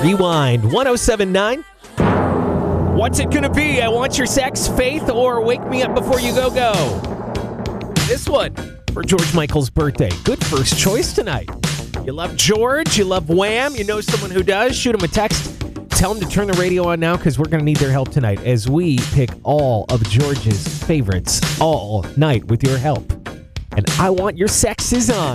Rewind 1079. What's it gonna be? I want your sex, faith, or wake me up before you go. This one for George Michael's birthday. Good first choice tonight. You love George, you love Wham, you know someone who does, shoot him a text. Tell them to turn the radio on now because we're going to need their help tonight as we pick all of George's favorites all night with your help. And I Want Your Sex is on.